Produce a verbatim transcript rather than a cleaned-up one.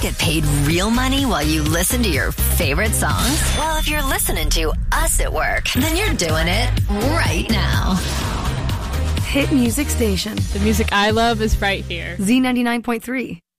get paid real money while you listen to your favorite songs? Well, if you're listening to us at work, then you're doing it right now. Hit music station. The music I love is right here. Z ninety-nine point three.